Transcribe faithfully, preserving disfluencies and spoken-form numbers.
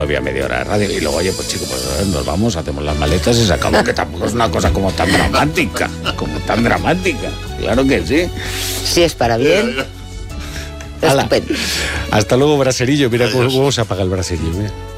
Había media hora de radio y luego, oye, pues chico, pues nos vamos, hacemos las maletas y se acabó, que tampoco es una cosa como tan dramática, como tan dramática, claro que sí. Si es para bien, Ala. estupendo. Hasta luego, braserillo, mira cómo, cómo se apaga el braserillo, mira.